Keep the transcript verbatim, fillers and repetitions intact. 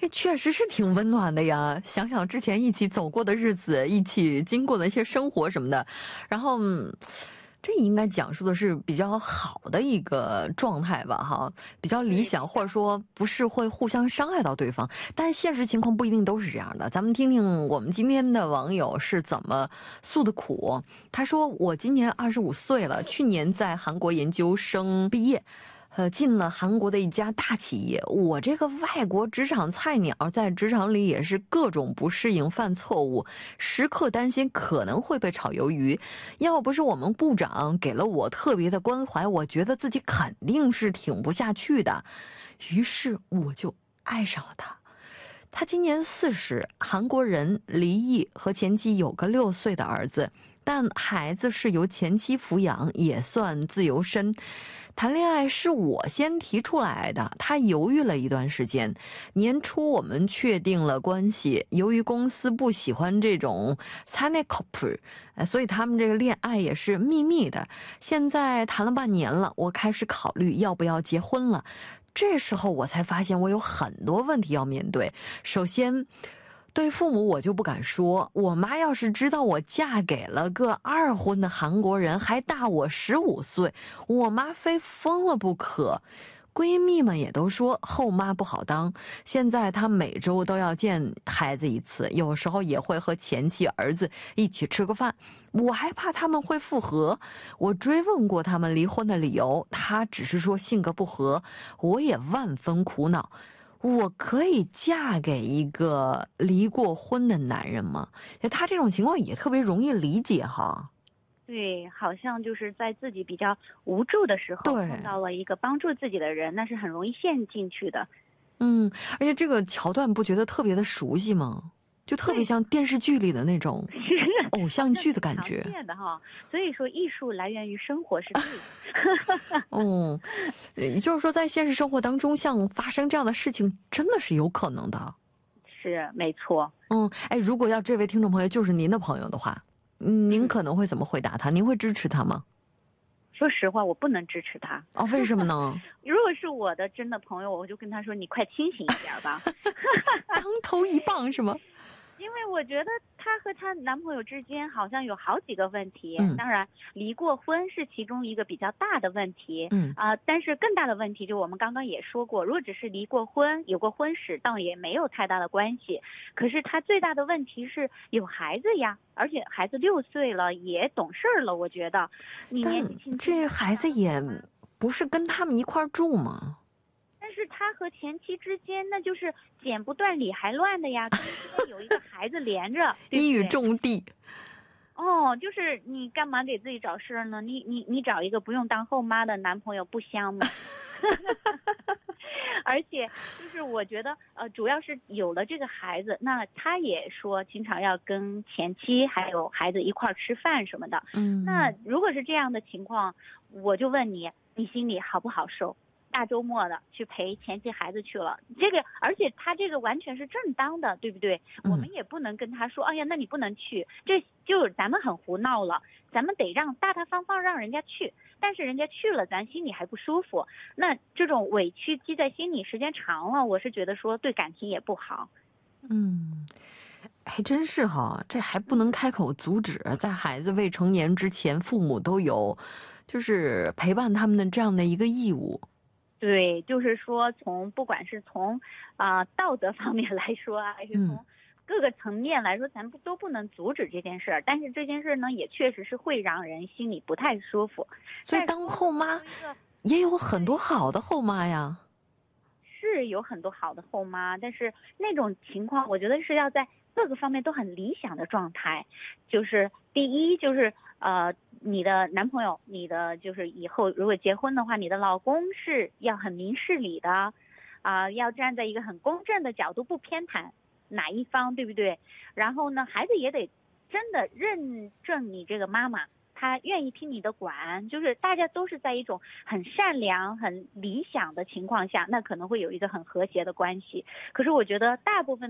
这确实是挺温暖的呀，想想之前一起走过的日子，一起经过的一些生活什么的，然后这应该讲述的是比较好的一个状态吧，哈，比较理想，或者说不是会互相伤害到对方，但是现实情况不一定都是这样的。咱们听听我们今天的网友是怎么诉的苦。他说，我今年二十五岁了，去年在韩国研究生毕业，呃，进了韩国的一家大企业。我这个外国职场菜鸟，在职场里也是各种不适应，犯错误，时刻担心可能会被炒鱿鱼。要不是我们部长给了我特别的关怀，我觉得自己肯定是挺不下去的。于是我就爱上了他。他今年四十，韩国人，离异，和前妻有个六岁的儿子，但孩子是由前妻抚养，也算自由身。谈恋爱是我先提出来的，他犹豫了一段时间。年初我们确定了关系，由于公司不喜欢这种사내 커플，所以他们这个恋爱也是秘密的。现在谈了半年了，我开始考虑要不要结婚了。这时候我才发现我有很多问题要面对。首先，对父母我就不敢说，我妈要是知道我嫁给了个二婚的韩国人，还大我十五岁，我妈非疯了不可。闺蜜们也都说后妈不好当，现在她每周都要见孩子一次，有时候也会和前妻儿子一起吃个饭。我还怕他们会复合，我追问过他们离婚的理由，他只是说性格不合，我也万分苦恼。我可以嫁给一个离过婚的男人吗？他这种情况也特别容易理解哈。 对，好像就是在自己比较无助的时候碰到了一个帮助自己的人，那是很容易陷进去的。 嗯，而且这个桥段不觉得特别的熟悉吗？就特别像电视剧里的那种偶像剧的感觉。 常见的哈，所以说艺术来源于生活是对的。 嗯，也就是说在现实生活当中，像发生这样的事情，真的是有可能的。 是，没错。 嗯，哎，如果要这位听众朋友就是您的朋友的话，您可能会怎么回答他？您会支持他吗？ 说实话，我不能支持他。 哦，为什么呢？ 如果是我的真的朋友，我就跟他说：“你快清醒一点吧。” 当头一棒是吗？ 因为我觉得她和她男朋友之间好像有好几个问题， 嗯、 当然离过婚是其中一个比较大的问题， 嗯啊、呃，但是更大的问题就我们刚刚也说过，如果只是离过婚，有过婚史，倒也没有太大的关系。可是她最大的问题是有孩子呀，而且孩子六岁了，也懂事了。我觉得，你年纪轻轻， 这孩子也不是跟他们一块住吗？ 但是他和前妻之间，那就是剪不断理还乱的呀，中间有一个孩子连着， 一语中的。 哦，就是你干嘛给自己找事呢？你你你找一个不用当后妈的男朋友不香吗？而且就是我觉得呃，主要是有了这个孩子，那他也说经常要跟前妻还有孩子一块儿吃饭什么的。 嗯， 那如果是这样的情况，我就问你，你心里好不好受？大周末的去陪前妻孩子去了，这个而且他这个完全是正当的，对不对？我们也不能跟他说，哎呀，那你不能去，这就咱们很胡闹了。咱们得让大大方方让人家去，但是人家去了，咱心里还不舒服。那这种委屈积在心里时间长了，我是觉得说对感情也不好。 嗯，还真是哈，这还不能开口阻止，在孩子未成年之前，父母都有就是陪伴他们的这样的一个义务。 对，就是说从不管是从啊、呃、道德方面来说啊，还是从各个层面来说，咱不都不能阻止这件事儿。但是这件事呢，也确实是会让人心里不太舒服。 所以当后妈也有很多好的后妈呀。 是有很多好的后妈，但是那种情况，我觉得是要在各个方面都很理想的状态。就是第一，就是呃。你的男朋友，你的就是以后如果结婚的话，你的老公是要很明事理的，啊、呃，要站在一个很公正的角度，不偏袒哪一方，对不对？然后呢，孩子也得真的认证你这个妈妈，她愿意听你的管，就是大家都是在一种很善良、很理想的情况下，那可能会有一个很和谐的关系。可是我觉得大部分